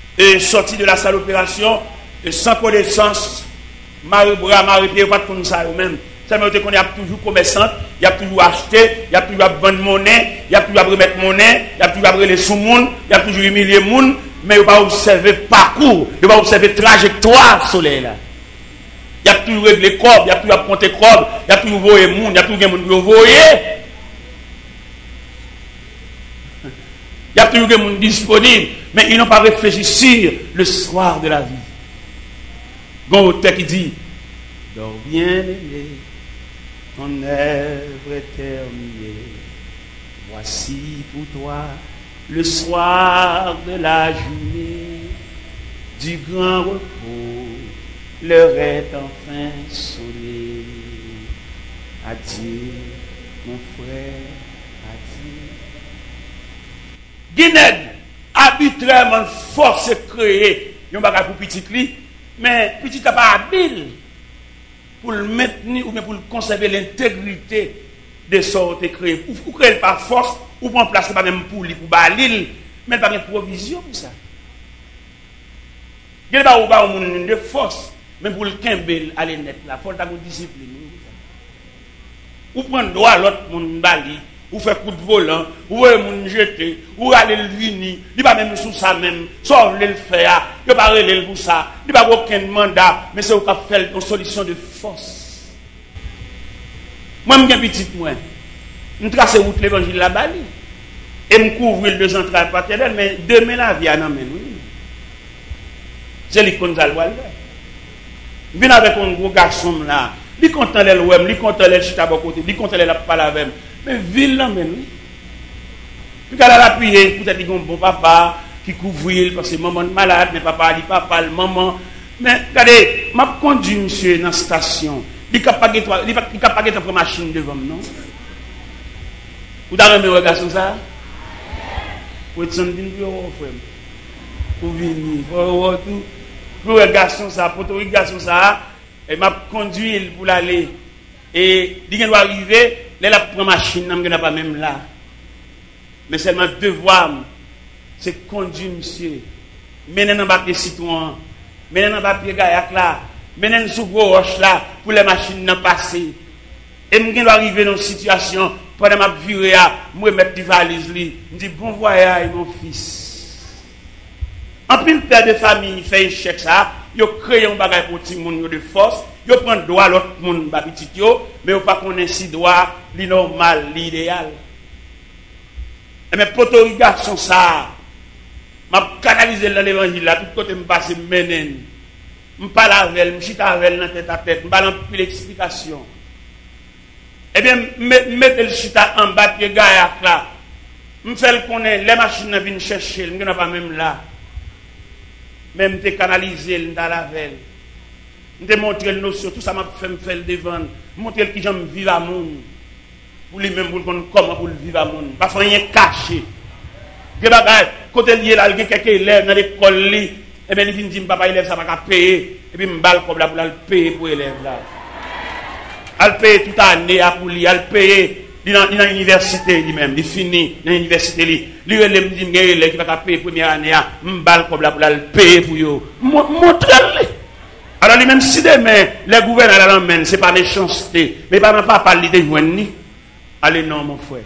et sorti de la salle d'opération, et sans connaissance, Marie-Bras, Marie-Pierre, pas de comme ça eux-mêmes. Ça veut dire qu'on est toujours commerçant, il y a toujours acheté, il y a toujours vendre monnaie, il y a toujours remettre monnaie, il y a toujours les sous-monde, il y a toujours humilier monde, mais il ne va pas observer parcours, il va observer trajectoire soleil là. Il y a toujours réglé corps, il y a toujours compter corps, il y a toujours voyer monde, il y a toujours monde qui voyer. Il y a toujours des gens disponibles, mais ils n'ont pas réfléchi sur le soir de la vie. Il y a un auteur qui dit, dors bien aimé, ton œuvre est terminée. Voici pour toi le soir de la journée, du grand repos, l'heure est enfin sonnée. Adieu, mon frère. Guinée, arbitrairement force créer un bagage pour petit li, mais petit n'a pas habile pour le maintenir ou bien pour conserver l'intégrité de sortes créé. Ou créer par force, ou prendre place pas même pour lui, pour balil, mais pas de provision pour ça. Il n'y a pas de force, mais pour le kembel aller net là, il faut avoir une discipline. Ou prendre droit à l'autre monde bali. Ou faire coup de volant, ou moun jeter, ou aller le vini, il pas même sous ça même, soit le faire, il pas relé pour ça, il pas aucun mandat, mais c'est au cap faire une solution de force. Moi m'gen petit moi, me tracer route l'évangile la bali et me couvrir deux entrailles paternelles, mais demain la vie en amène oui. C'est lui qu'on va le faire. Vient avec un gros garçon là, il content les ouem, il content les chita à côté, il content les la parler avec. Mais ville là même oui. Puis qu'elle a appuyé peut-être qu'il y a un bon papa qui couvre parce que maman est malade mais papa dit papa le maman mais regardez m'a conduit monsieur dans la station il capable de prendre machine devant non vous avez un regard sur ça pour être senti pour frère pour venir pour regarder sur ça pour regarder sur ça et m'a conduit pour l'aller et il doit arriver la prend machine n'a pas même là mais seulement devoir c'est conduire monsieur mener dans papier citoyen mener dans papier gaillac là mener sous gros roche là pour les machines n'en passer et me doit arriver dans une situation pendant ma virée à me mettre des valises li me dit bon voyage mon fils en pile père de famille fait échec ça yo créé un bagage pour tout monde de force yo prend droit l'autre monde ba petit yo mais yo pas connaît si droit li normal l'idéal et mais poto garçon ça m'a canaliser dans l'évangile là tout côté me passer menen me parle avec me chita avec dans tête à tête me parle plus l'explication et bien mettre le chita en bas pied gaillac là me fait connaître les machines viennent chercher me n'a pas même là même te canaliser dans la veille me montrer le notion tout ça m'a fait me faire devant montrer qui j'aime vivre à monde pour lui même pour comment pour vivre à monde pas rien caché des bagages côté lié là il y a quelques élèves dans l'école li et bien il vient dire papa élève ça pas payer et puis me balle comme là pour le payer pour élève là al payer toute année pour lui al payer dans l'université lui-même il finit dans l'université lui me dit élève qui va payer première année me balle comme là pour le payer pour yo montrer alors lui-même si demain les gouverneurs l'emmènent c'est pas méchanceté mais pas parler de joindre ni allez non mon frère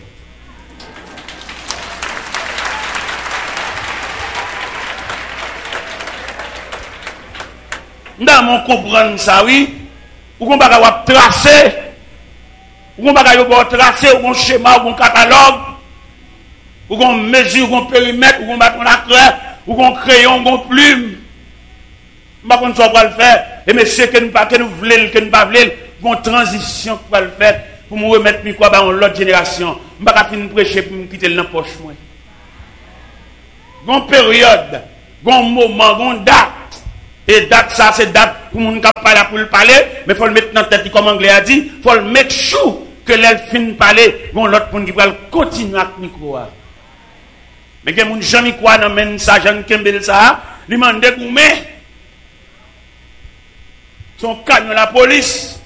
dans mon comprendre ça oui ou qu'on va tracer ou qu'on va tracer ou qu'on schéma ou qu'on catalogue ou qu'on mesure ou qu'on périmètre ou qu'on battre la craie ou qu'on crayon ou qu'on plume pas qu'on soit pas le faire et monsieur que nous voulons que nous pas voulons une transition pour le faire pour me remettre micro dans l'autre génération pas qu'à finir prêcher pour me quitter dans poche moi une période un moment une date et date ça c'est date pour mon parler pour le parler mais faut le mettre dans tête comme anglais a dit faut le make sure que l'elle fin parler bon l'autre monde qui va continuer avec micro mais que mon jamais quoi dans men ça Jean Kembel ça lui mandé goumé son camion la police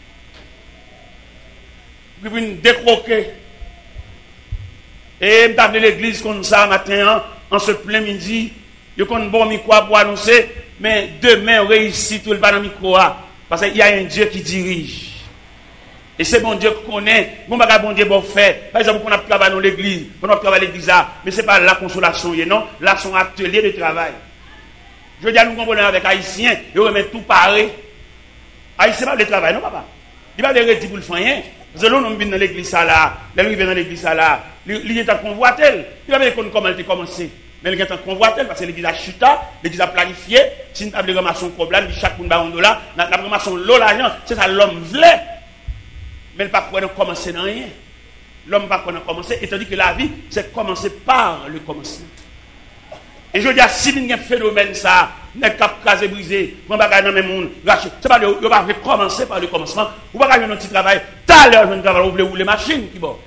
qui vient décroquer et m't'a de l'église comme ça matin en ce plein midi Yo kon bon micro pour annoncer, mais demain on réussit tout le pas dans micro parce qu'il y a un Dieu qui dirige. Et c'est bon Dieu qui connaît, bon bagage bon Dieu bon fait. Par exemple, on a travaillé dans l'église, on a travaillé à l'église mais c'est pas la consolation, non, là son atelier de travail. Je veux dire nous comprenons avec haïtiens, ils remettent tout pareil. Haïtien pas le travail non papa. Il va le redire pour le faire rien. Parce que l'on vient dans l'église là, là il vient dans l'église là, il est en convoitel. Il va voir comment elle a commencé. Mais il est en convoitel parce que l'église a chuta, l'église a planifié, si nous avons ramassé un problème, chaque monde $1, nous avons ramassé l'eau l'argent, c'est ça l'homme voulait. Mais il ne peut pas commencer dans rien. L'homme ne peut pas commencer, étant dit que la vie, c'est commencer par le commencement. Et je dis, si il y a un phénomène, ça, n'est pas casé, brisé, on va gagner dans le monde, c'est pas le, va commencer par le commencement, on va gagner un petit travail, tout à l'heure, je ne travaille pas, ou les machines qui vont.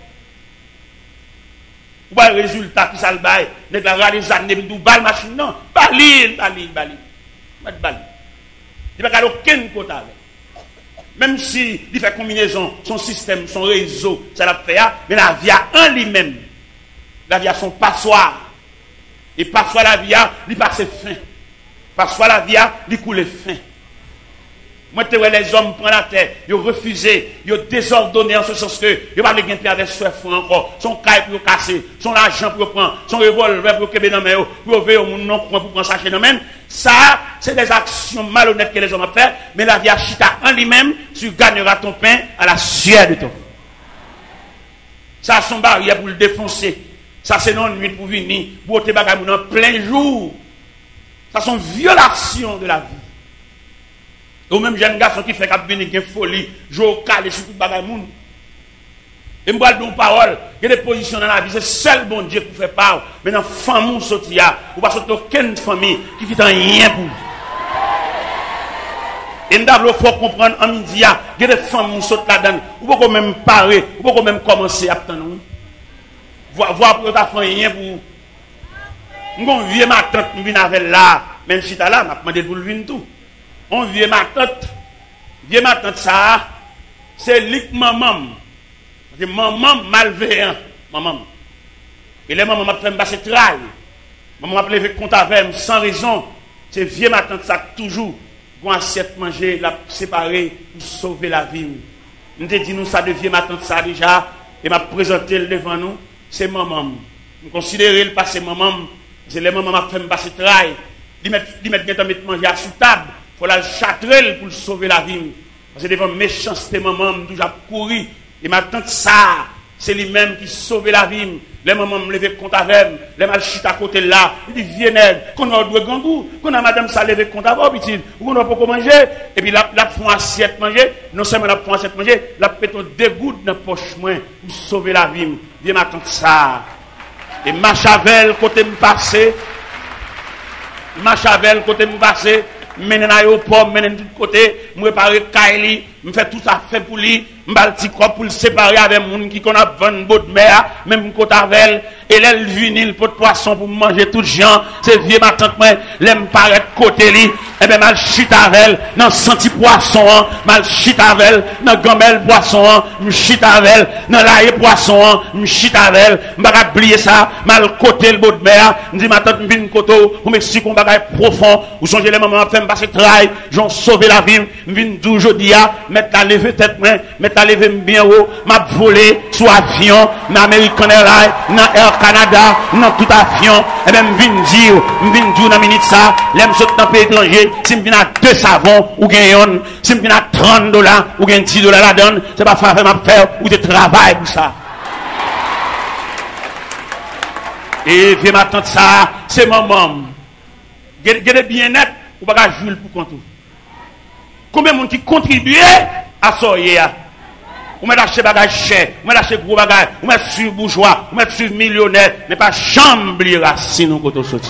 Ou pas le résultat qui s'en baille, n'est pas les années, ou pas la machine, non, balil. Il n'y a pas aucun côté avec. Même si il fait combinaison, son système, son réseau, ça l'a fait, mais la vie a en lui-même. La vie a son passoire. Et parfois la vie a, il passe fin. Parfois la vie a, il coule fin. Moi, tu vois les hommes prennent la terre, ils ont refusé, ils ont désordonné en ce sens que ils n'ont pas de gain avec soif encore. Son caille pour casser, son argent pour prendre, son revolver pour qu'il dans main, pour ouvrir au monde non pour prendre sachet dans main. Ça, c'est des actions malhonnêtes que les hommes ont fait, mais la vie a chita en lui-même, tu gagneras ton pain à la sueur de ton. Ça, son barrière pour le défoncer. Ça, c'est non nuit pour venir, pour te bagager en plein jour. Ça, sont violations de la vie. Ou même jeune garçon qui fait qu'il y a une folie, jouer calé sur tout le bagage. Et je vais dire parole, il y a des positions dans la vie, c'est seul bon Dieu qui fait part. Mais dans la famille, il n'y a aucune famille qui fait rien pour vous. Et nous devons comprendre en midi, il y a des familles qui sont là-dedans. Vous pouvez même parler, vous pouvez même commencer à attendre. Voir pour ta famille rien pour vous. Mon vieux ma tante, je viens avec là, même si tu es là, je m'a demandé pour le venir tout. On vieux ma tante ça, c'est lik maman. C'est maman malveillant, maman. Et les mamans m'a fait me passer travail. Maman m'a levé compte avec sans raison. C'est vieux ma tante ça toujours bon assiette manger, la séparer pour sauver la vie. Nous te dit nous ça de vieux ma tante ça déjà et m'a présenté devant nous, c'est maman. Nous considérer le passé maman, c'est les mamans m'a fait me passer travail. Ils mettent manger à sous table. Il faut la châtrer pour sauver la vie. Parce que devant méchanceté, maman, je toujours couru. Et ma tante, ça, c'est lui-même qui sauve la vie. Les mamans me lever compte avec, les mal chita à côté là. Il dit, viens, qu'on a deux gangous, qu'on a madame ça lever compte avec, petit, ou qu'on a pas manger. Et puis la font assiette manger. Non seulement la font assiette manger, la péton deux gouttes dans la poche moins pour sauver la vie. Viens, ma tante, ça. Et ma chavel, côté me passer. Menen aéroport, menen de côté, me préparer Kaili, me fait tout ça fait pour lui, m'bal petit corps pour le séparer avec moun qui connaît 20 bottes de mer, même côté avec et l'aile vinyle pot de poisson pour manger tout gens, c'est vieux ma tante moi, l'aime paraître côté li, et ben mal chute avec dans senti poisson, mal chute avec dans gamelle poisson, me chute avec dans l'ail poisson, me chute avec, m'pa oublier ça, mal côté le botte de mer, me dit ma tante me vinn koto, pour m'expliquer un bagage profond, ou songez les mamans fait passer travail, j'en sauver la vie, me vinn aujourd'hui à mettre la lever tête moi, mettre la lever bien haut, m'a volé sur avion, dans American Airlines, dans Air Canada, dans tout avion, et même vinn dire dans minute ça, l'aime saute dans pays étranger, si me vinn à 2 savons ou gagne, si me vinn à $30 ou gagne $10 la donne, c'est pas faire m'a faire ou de travail pour ça. Et viens m'attendre ça, c'est maman. Gardez bien net, ou pas Jules pour compte. Combien de monde qui contribue à ça hier? Ou met acheter bagage cher, ou met acheter gros bagage, ou met sur bourgeois, ou met sur millionnaire, mais pas chambre racine au côté sorti.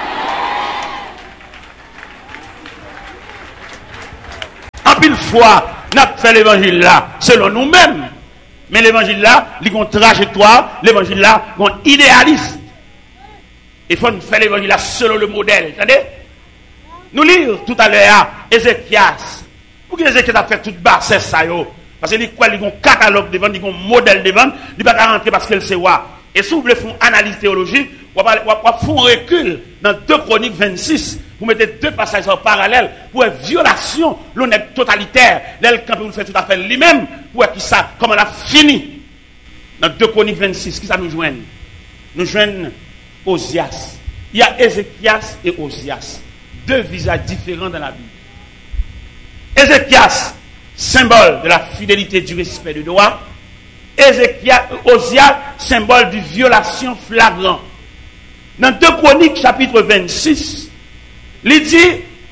En pile fois, n'a fait l'évangile là selon nous-mêmes. Mais l'évangile là, il y a une trajectoire, l'évangile là, il y a un idéalisme. Il faut faire l'évangile là selon le modèle. Attendez? Nous lisons tout à l'heure Ézéchias. Pourquoi Ézéchias a fait toute bassesse ça yo? Parce qu'il y a un catalogue devant, il y a un modèle devant, il ne va pas rentrer parce qu'il sait quoi. Et si vous voulez faire une analyse théologique, vous allez faire un recul dans 2 Chroniques 26. Vous mettez 2 passages en parallèle pour une violation, l'honnête totalitaire. L'elle, quand vous faites tout à fait lui-même, pour qui ça, comment on a fini. Dans 2 Chroniques 26, qui ça nous joigne? Nous joignons Osias. Il y a Ézéchias et Osias. 2 visages différents dans la Bible. Ézéchias, symbole de la fidélité, du respect du droit. Osias, symbole de violation flagrante. Dans 2 Chroniques, chapitre 26, il dit,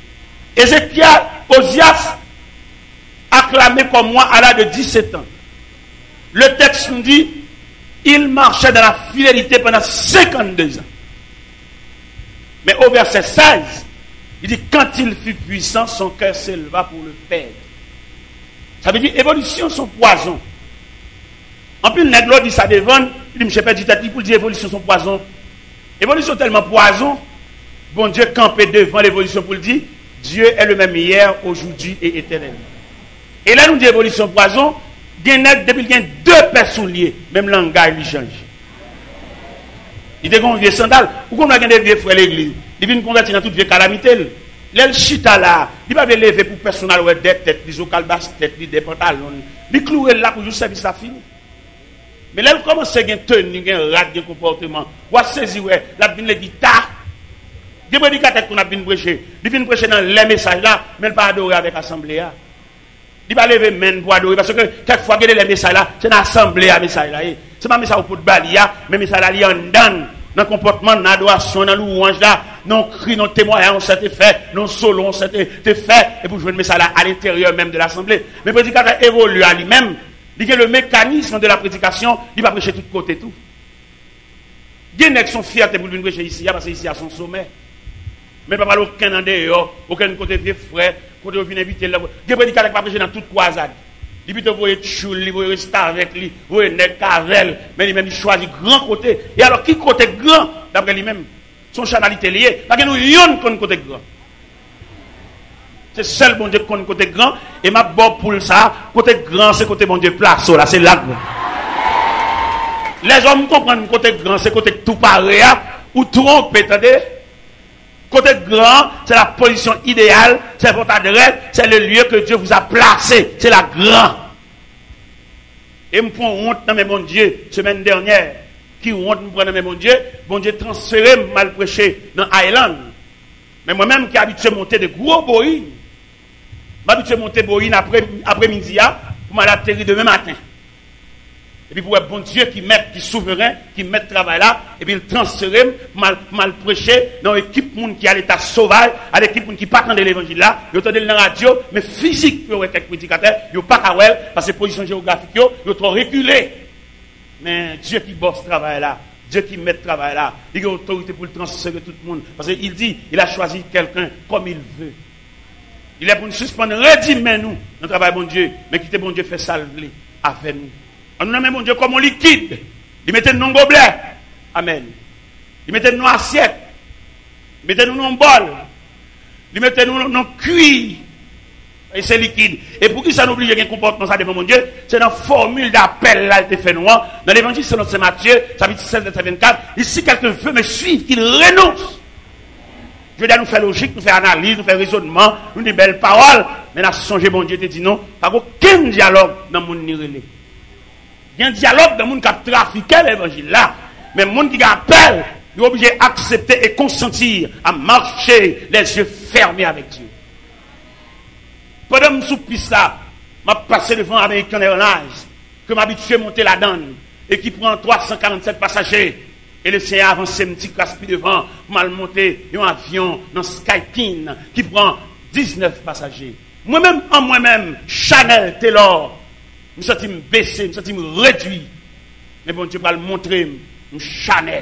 Osias, acclamé comme moi à l'âge de 17 ans. Le texte nous dit, il marchait dans la fidélité pendant 52 ans. Mais au verset 16, il dit, quand il fut puissant, son cœur s'éleva pour le perdre. Ça veut dire, évolution, son poison. En plus, le nègre dit ça devant, il dit, je perds du tête pour dire, évolution, son poison. Évolution tellement poison, bon Dieu campé devant l'évolution pour le dire, Dieu est le même hier, aujourd'hui et éternellement. Et là, nous dit évolution poison, depuis qu'il y a 2 personnes liées, même langage, il change. Il dit qu'on vieux sandal, ou qu'on a des vieux frères l'église, il vient convertir dans toute vieille calamité. L'el chita là, il va lever pour personnel ou des têtes, des ocalbas, des pantalons, il clouer là pour juste service à fini. Mais là, il commence à tenir, un rat, un comportement. Ou à saisir, la vine les guitares. Des prédicateurs qu'on a bien prêché. Il vient prêcher dans les messages là, mais il pas adorer avec l'assemblée. Il va lever main pour adorer. Parce que quelquefois, il y a les messages là, c'est dans l'assemblée à message là. C'est pas un message pour balia, mais message là, il y a un dan. Dans le comportement, dans l'adoration, dans le louange là, non cri, non témoignage, on s'était fait, non solo, on s'était fait. Et pour jouer le message là à l'intérieur même de l'assemblée. Mais le prédicateur évolue à lui-même. Il y a le mécanisme de la prédication, il va prêcher de tous côtés tout. Il y a des gens qui sont fiers de venir prêcher ici, parce que ici à son sommet. Mais pas mal aucun en dehors, aucun côté vieux frère, côté où vient inviter. Il y a des prédicateurs qui vont prêcher dans toute croisade. Il peut vous voyez choule, il vous rester avec lui, vous voyez nèg cavel, mais lui-même il choisit grand côté. Et alors qui côté grand d'après lui-même? Son chanalité lié, parce que nous yon qu'on côté grand. C'est seul bon Dieu qu'on côté grand et ma bon pour ça côté grand c'est côté bon Dieu place là c'est là. Les hommes comprennent côté grand c'est côté tout pareil ou trompe attendez. Côté grand c'est la position idéale, c'est votre adresse, c'est le lieu que Dieu vous a placé, c'est la grand. Et me prend honte dans mes bon Dieu semaine dernière qui honte me prend dans mes bon Dieu transféré mal prêché dans Island. Mais moi-même qui habitué monter de gros boïs. Je vais monter Boïne après-midi pour m'atterrir demain matin. Et puis pour être bon Dieu qui est souverain, qui met le travail là, et puis il transfère, mal prêcher dans l'équipe qui est à l'état sauvage, à l'équipe qui pas de l'évangile là, ils entendent dans la radio, mais physique, il y a quelques prédicateurs, ils n'ont pas qu'à voir, parce que position géographique, ils sont trop reculés. Mais Dieu qui bosse ce travail là, Dieu qui met le travail là, il a autorité pour le transférer tout le monde. Parce qu'il dit, il a choisi quelqu'un comme il veut. Il est pour nous suspendre, redimez nous, notre travail, bon Dieu, mais quittez bon Dieu, fait salver avec nous. On nous nomme bon Dieu comme un liquide. Il mettait nous dans gobelet. Amen. Il mettait nous dans assiette. Il mettait nous dans bol. Il mettait nous dans cuir. Et c'est liquide. Et pour qui ça n'oublie un comportement ça devant mon Dieu, c'est dans la formule d'appel là, il fait noir. Dans l'évangile selon Saint Matthieu, chapitre 16, verset 24. Ici, quelqu'un veut me suivre, qu'il renonce. Je veux dire, nous faire logique, nous faire analyse, nous faire raisonnement, nous des belles paroles. Mais là, songez, bon Dieu te dit non, pas aucun dialogue dans mon nirélé. Il y a un dialogue dans le monde qui a trafiqué l'évangile là. Mais le monde qui appelle, il est obligé d'accepter et consentir à marcher les yeux fermés avec Dieu. Pendant que je suis sous là, je passé devant American Airlines, que m'habitué à monter la donne, et qui prend 347 passagers. Et le Seigneur avance un petit caspi devant, mal monté un avion dans Skyteam qui prend 19 passagers. Moi-même, Chanel, Taylor, je me sens baissé, je me sens réduit. Mais bon Dieu va le montrer, Chanel.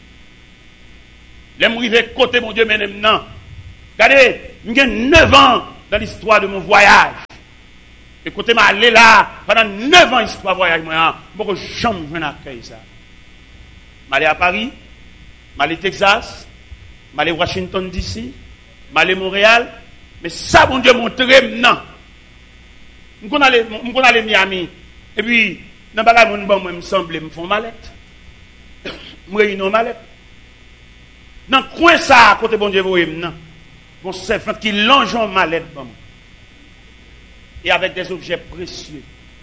Les m'arriver côté mon Dieu maintenant. Regardez, j'ai 9 ans dans l'histoire de mon voyage. Et côté m'a allé là, pendant 9 ans histoire de voyage, moi, je ne jamais accueillir ça. Je suis allé à Paris, je suis allé au Texas, je suis allé à Washington DC, je suis allé à Montréal. Mais ça, bon Dieu, montre maintenant. Je suis allé à Miami. Et puis, dans le bagage, moi, me semble, me font mallette. je réunion mallette. Dans le coin ça, à côté bon Dieu, vous voyez, mon serpent qui longe en mallette, et avec des objets précieux.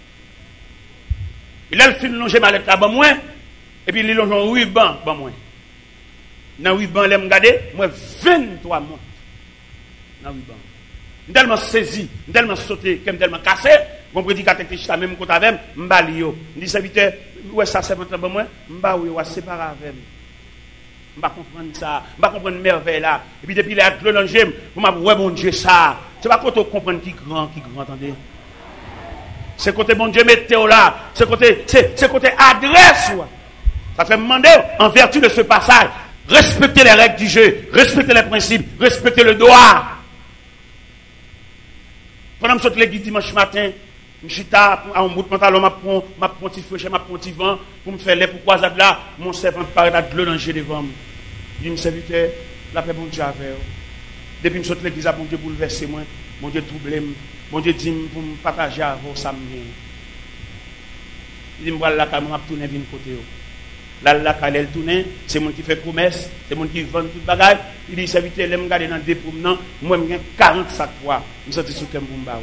Il a le fin longer mallette là, moi, et puis il longe en ruban, moi. Dans le ruban, je regarde, moi, 23 montres. Dans le ruban. Je suis tellement saisi, je suis tellement sauté, je suis tellement cassé, mon prédicateur qui est même côté avec moi, je me dis, serviteur, ouais, ça c'est maintenant pour moi, je vais séparer avec moi. Je ne comprendre ça, je ne comprendre merveille là. Et puis depuis les actes de l'angème, je me dis, ouais, mon Dieu, ça. C'est pas quand on comprend qui grand, attendez. C'est côté bon Dieu, mettez-vous là. C'est côté adresse. Ça fait demander, en vertu de ce passage, respectez les règles du jeu, respectez les principes, respectez le droit. Pendant que je suis l'église dimanche matin, je suis à un bout de pantalon, je prends un petit feu, je prends un petit vent, pour me faire les pourquoi là, mon servant paraît à de l'eau devant moi. Il me serviteur, la paix, bon Dieu, avec. Depuis que je suis l'église, bon Dieu bouleversé moi, bon Dieu troublé moi, bon Dieu dit pour me partager avec vous, ça me vient. Il dit, voilà, la caméra tourne, vient côté. La caméra tourne, c'est moi qui fait promesse, c'est moi qui vend tout le bagage. Il dit, serviteur, je me garde dans des promenants, moi, je 40 sacs poids. Je suis sorti sur le camp.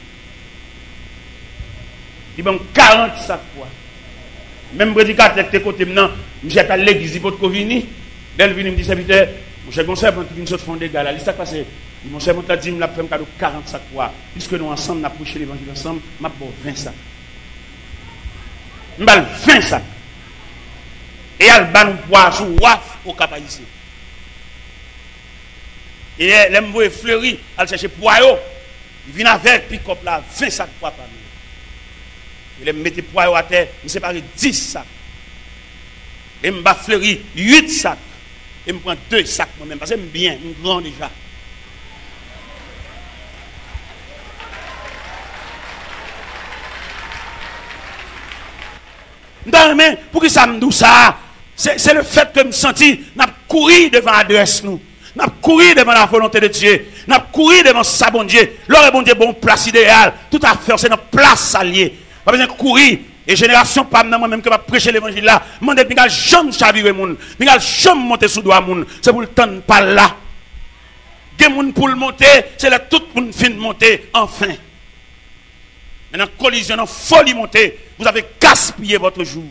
Il m'a 40 sacs poids. Même prédicateur qui est côté maintenant, je suis à l'église, il peut venir. Dès qu'il me dit, serviteur, mon cher conseil, quand tu viens de fond des gars, là, l'histoire passée, mon cher conseil dit, il m'a fait un cadeau 40 sacs poids. Puisque nous ensemble, nous avons prêché l'évangile ensemble, je vais 20 sacs. Je vais 20 sacs. Et elle va nous boire sous waf au cap ici. Et elle me fleuri, elle cherche poireau. Il vient avec pick-up là, 20 sacs poids par nous. Il me mettait poireau à terre, il me sépare 10 sacs. Et me bat fleuri 8 sacs. Et me prend 2 sacs moi-même, parce que je bien, je suis grand déjà. Non, pour que ça me dise ça, c'est le fait que je me senti, n'a couru devant l'adresse nous. N'a couru devant la volonté de Dieu. N'a couru devant sa bon Dieu. L'heure bon Dieu, bon place idéale. Tout à fait, c'est notre place alliée. Pas besoin de courir. Et génération pas moi-même que va prêcher l'évangile là. Mon Dieu, Miguel, jamais chavirer moun. Miguel, jamais monter sous doigt moun. C'est pour le temps pas là. Des moun pour le monter, c'est là tout le monde fin de monter enfin. Maintenant, collision, en folie monter, vous avez gaspillé votre jour.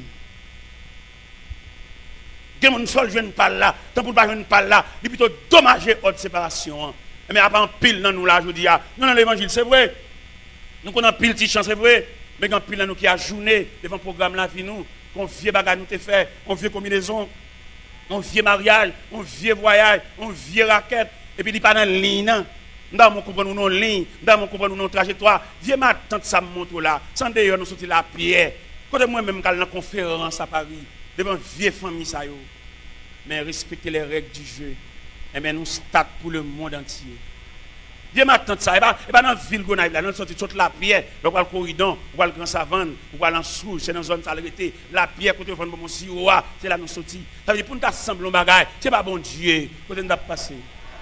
Des moun seul jeune pas là, tant pour pas jeune pas là, il plutôt dommager votre séparation. Mais après en pile dans nous là, je dis non dans l'évangile, c'est vrai. Nous connaissons pile petite chance, c'est vrai. Mais quand pile dans nous qui a journée devant le programme là vie nous, qu'on vieux bagage nous te fait, on vieux combinaison, on vieux mariage, on vieux voyage, on vieux raquette et puis il pas dans ligne. Dans mon comprendre nos lignes, dans mon comprendre nos trajectoires, vieux ma tante ça monte là, sans d'ailleurs nous sortir la pierre. Quand moi même quand la conférence à Paris devant vieille famille ça yo. Mais respecter les règles du jeu. Et bien nous start pour le monde entier. Viens m'attendre ça. Et pas dans la ville Gonaïve, là, nous sortons toute la pierre, on va le corridor, on va le grand savane, on va l'ensouche, c'est dans la zone salubrité. La pierre, quand on va mon siroa, c'est là nous sortis. Ça veut dire pour nous assembler un bagage, c'est pas bon Dieu, quand on a passé.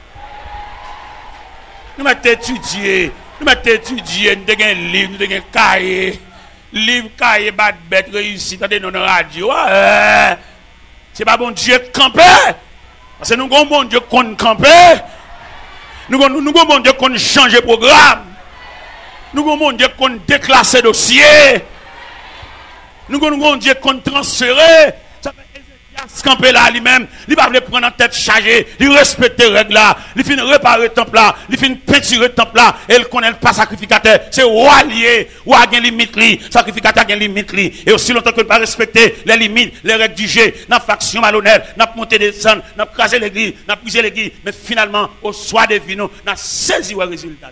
Nous mettons étudier, nous avons un livre, nous avons un cahier. Livre, cahier, bad bête, réussi, dans nos radio. C'est pas bon Dieu camper. Parce que nous avons bon Dieu qu'on camper. Nous avons bon Dieu qu'on change de programme. Nous avons bon Dieu qu'on déclasse dossier. Nous avons bon Dieu qu'on transfère. Ça fait Ézéchias camper là lui-même. Il va le prendre en tête chargée. Il respecte les règles là. Il finit réparer le temple là. Il finit peinturer le temple là. Et il connaît pas sacrificateur. C'est roi lié. Roi a une limite li. Sacrificateur a une limite li. Et aussi longtemps que ne pas respecter les limites, les règles du jeu, n'a faction malhonnête, n'a monté des sons, n'a crasé l'église, n'a brisé l'église. Mais finalement, au soir des vinos, n'a saisi le résultat.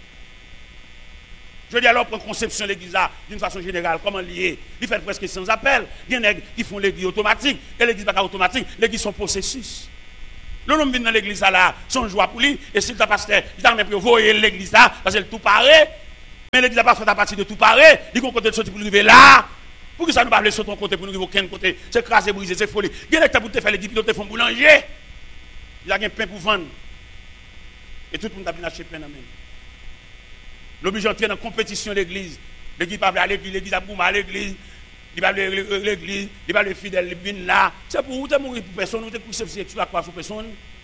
Je dis alors, pour conception de l'église là, d'une façon générale, comment lier? Il fait presque sans appel. Il y en a qui font l'église automatique. Et l'église n'est pas automatique, l'église sont processus. L'homme vient dans l'église là, son joie pour lui, et si le pasteur, il a même voyer l'église là, parce que tout paraît. Mais l'église n'a pas fait à partir de tout paraît. Il y a un côté de sortir pour arriver là. Pour que ça ne pas aller sur ton côté, pour nous arriver aucun côté. C'est crasé, brisé, c'est folie. Il y a des gens qui font les diplômes, qui font boulanger. Il y a un pain pour vendre. Et tout le monde a bien acheté pain dans la main. L'obligé d'entrer dans la compétition de l'église. L'église pas à l'église, l'église a boum à l'église. il va l'église, il va le fidèle, il vient là. C'est pour vous, tu mourir pour personne, vous te coucher sur la croix sur personne.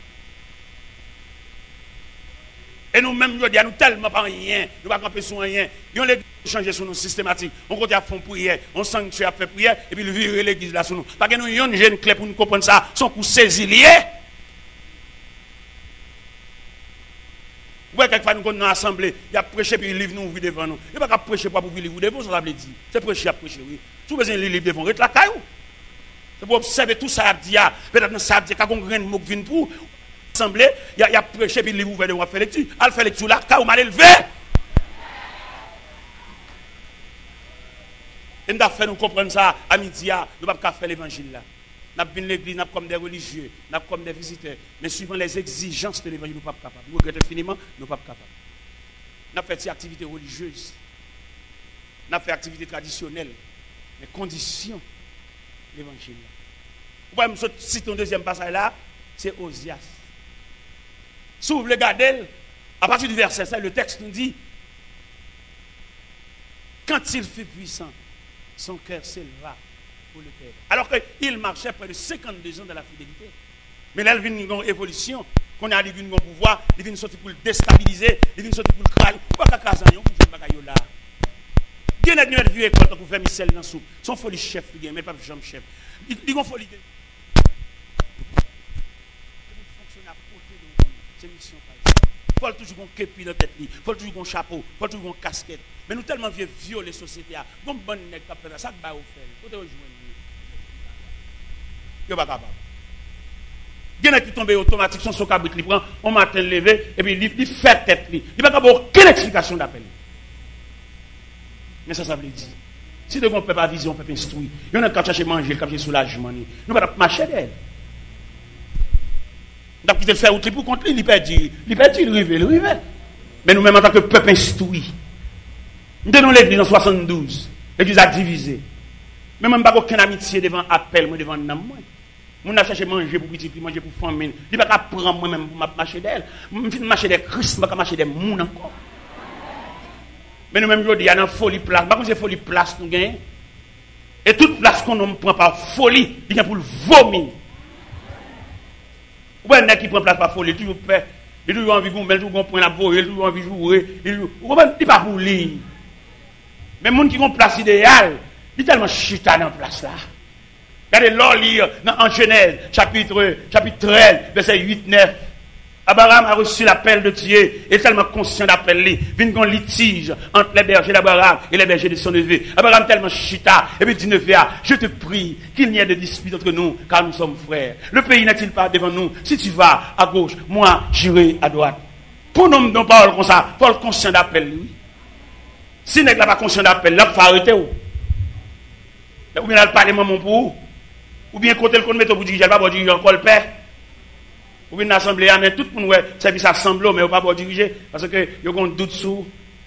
Et nous-mêmes, nous disons tellement pas rien, nous ne pouvons pas camper sur rien. Ils ont changé sur nous systématique. On continue à faire prière, on sanctuaire à faire prière, et puis le virer l'église là sur nous. Parce que nous avons une jeune clé pour nous comprendre ça, son coup saisi lié. Vous voyez, quelquefois, nous sommes dans l'assemblée, il y a prêché, puis il livre nous ouvrir devant nous. Il n'y a pas prêcher pour vous livrer devant, ça veut dire. C'est prêcher à prêcher, oui. Tout besoin de livre devant, reste la caillou. C'est pour observer tout ça, peut-être dans ça, quand on a un mot qui vient pour. L'assemblée, il y a prêché, puis il livre ouvert devant, on fait lecture. Elle fait lecture là, quand on m'a élevé. Et nous avons fait nous comprendre ça à midi, nous ne pouvons pas faire l'évangile là. Nous avons vu l'église, nous avons comme des religieux, nous avons comme des visiteurs. Mais suivant les exigences de l'évangile, nous ne sommes pas capables. Nous regrettons infiniment, nous ne sommes pas capables. Nous avons fait des activités religieuses. Nous avons fait des activités traditionnelles. Mais conditions de l'évangile. Vous voyez, je cite un deuxième passage là, c'est Osias. Si vous voulez regarder, à partir du verset 7, le texte nous dit, quand il fut puissant, son cœur s'éleva pour le Père. Alors qu'il marchait près de 52 ans de la fidélité. Mais là, il vient une évolution. Qu'on a une pouvoir, il vient sortir pour le déstabiliser, il vient sortir pour le crailler. Pourquoi qu'à Kazan, on là? Il y a une vie école pour faire Michel dans la soupe. Son folie chef, mais pas jamais chef. Il a une folie. Fonctionner à côté de vous. C'est mission. Il faut toujours qu'on képi dans la tête, il faut toujours qu'on chapeau, il faut toujours qu'on casquette. Mais nous tellement vieux violer la société, comme bon nèg qui fait ça, ça va au faire. Côté rejoindre. Yo pas capable. Il y en a qui tombent automatique son cabrit, il prend on matin levé et puis il fait tête li. Il pas capable aucune explication d'appel. Mais ça veut dire si de on peut pas vision, on peut instruire. Il y en a qui chercher manger, qui chercher soulagement. Nous pas marcher d'elle. Donc, il te fait outre pour contre lui, il perd, il rive. Mais nous-mêmes, en tant que peuple instruit, nous tenons l'église en 72. L'église a divisé. Mais même pas aucune amitié devant appel, moi, devant nam. Moi, on a cherché manger pour petit, manger pour famille. Il ne va pas prendre moi-même pour marcher d'elle. Je vais marcher des Christ, je vais marcher des mouns encore. Mais nous-mêmes, il y a une folie place. Par contre, c'est folie place, nous gagnons. Et toute place qu'on ne prend par folie, il y a pour le vomir. Ou bien, qui prend place par folie, il toujours fait. Il toujours envie de il toujours prendre la voie, il toujours envie de jouer. Il n'est pas pour lui. Mais les gens qui ont place idéale, il est tellement chita dans la place là. Regardez l'or lire en Genèse, chapitre 13, verset 8-9. Abraham a reçu l'appel de Dieu, et tellement conscient d'appel lui. Vient un litige entre les bergers d'Abraham et les bergers de son neveu. Abraham tellement chita, et puis dit neveu, je te prie qu'il n'y ait de dispute entre nous, car nous sommes frères. Le pays n'est-il pas devant nous? Si tu vas à gauche, moi j'irai à droite. Pour nous non parole comme ça, faut le conscient d'appel lui. Si n'est pas conscient d'appel, là, il faut arrêter où? Ou bien elle parle maman pour ou bien côté le compte mettre pour diriger, elle va pas diriger encore le père. Ou bien l'assemblée, mais tout le monde service assemblée, mais on va pas diriger parce que il y a un doute sur.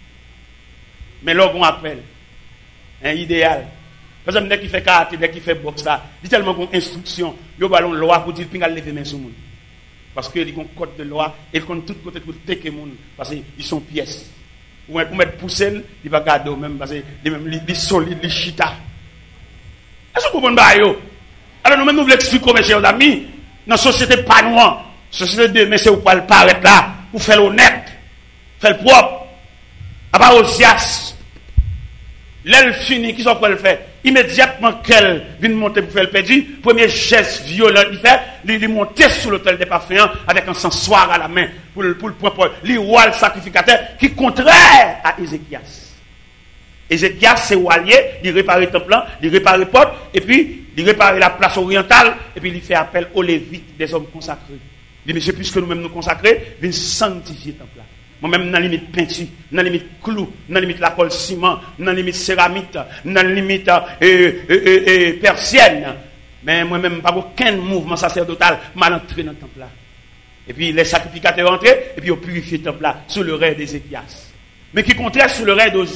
Mais là on appelle un idéal. Par exemple, dès qu'il fait karaté, dès qu'il fait boxe là, il tellement qu'on instruction, il y a une loi pour dire pinga lever main sur monde. Parce que il y a un code de loi et qu'on tout côté pour tecker monde parce qu'ils sont pièces. Ou pour mettre pousser, il va garder même parce que les solides, les chita. Est-ce que vous comprenez ça? Alors nous-mêmes nous voulons expliquer mes chers amis, dans la société pas noire, société de mais c'est où pas le paraître là, pour faire l'honnête, faire le propre. À part Osias, l'aile fini, qui sont pour le faire? Immédiatement qu'elle vient monter pour faire le perdu, premier geste violent il fait, il monter sur l'autel des parfums avec un sensoir à la main pour le propre, le roi sacrificateur qui est contraire à Ézéchias. Ézéchias, c'est Walier, il répare le temple, il répare les portes, et puis il répare la place orientale, et puis il fait appel aux Lévites, des hommes consacrés. Il dit, monsieur, puisque nous-mêmes nous consacrer, viens sanctifier le temple. Moi-même, dans la limite peinture, dans la limite clou, dans la limite la colle ciment, dans la limite céramique, dans la limite persienne. Mais moi-même, pas aucun mouvement sacerdotal m'a entré dans le temple là. Et puis les sacrificateurs entrés, et puis ils ont purifié le temple là, sous le règne d'Ézéchias. Mais qui contraire sous le règne d'Osias.